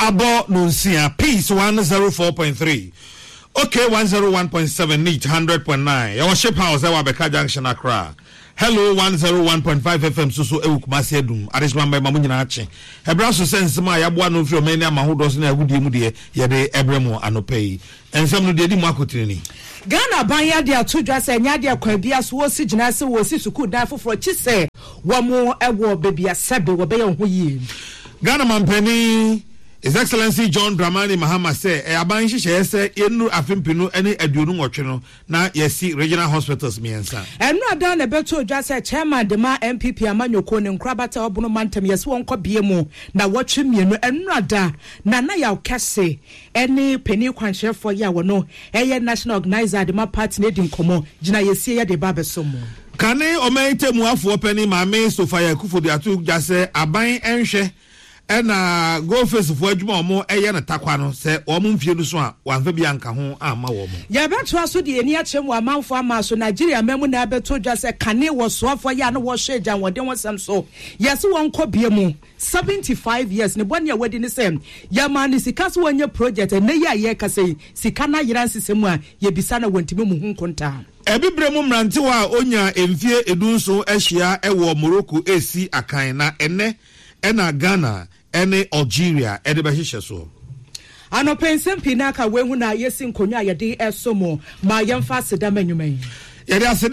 Abo Nunsia, Peace 104.3. Okay, 101.7, Neat 100.9. Your ship house, Beka Junction, Accra. Hello, 101.5 FM, Susu Eukumasi Edum. Arishman by Mamuninachi. Hebrasu sense my Yabuano for many Mahudos and Woody, Yade Ebremo Anopei. And some of the Makutini. Ghana Banya, dear two dress and Yadia Quabias was Signasi was Suku Dafo for Chise. One more ever baby a Sabi or Bayon Hui. Ghana Mampeni. His Excellency John Dramani Mahama say, "Abanshi she say enu afimpinu any eduonu ocheno na yesi regional hospitals miensa." Enra dan na beto dwa say chairman de ma MPP amanyoko ne nkrabata obono mantem yesi won kwa biemu na wotwe mienu enra da na ya kase any penny kwanhyefo ya wono eye national organizer de ma party ne din komo gina yesi ya de babesomo. Kane omente muafo penny mame Sofia Akufo de atu dwa say aban enhwe ena go face for adwuma omo eye na takwa no se omo mfie no so a wanfa bia nka ho ama wo mo ya beto aso de eni achem wa manfo ama so Nigeria memu na beto dwa se kane wo soafo ya no wo hwejan wode wonsam so yes won kɔ bia mu 75 years ne bɔne awadi ne sɛ ya ma ne sika so wonye project ne ya ye kase sika na yera nsesemu a ye bisa na wantimi mu hu nkonta ebibre mu mrante wa onya emfie edunso ahia ɛwɔ Morocco esi akan na ena Ghana ene Algeria ede behihye so ano pensem pinaka wehu na yesi nkonwa yede esomo ma yemfa sedam anwuman yede